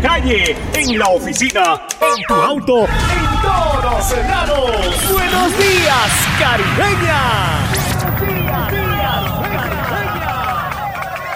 calle, en la oficina, en tu auto, en todos lados. ¡Buenos días, Caribeña!